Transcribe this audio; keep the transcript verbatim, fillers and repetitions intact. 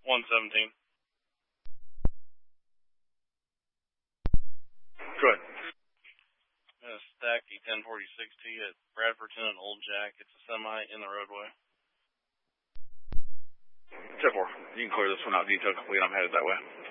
one seventeen. Go ahead. I'm going to stack the ten forty-six T at Bradfordton and Old Jack. It's a semi in the roadway. ten four. You can clear this one out. Detail complete. I'm headed that way.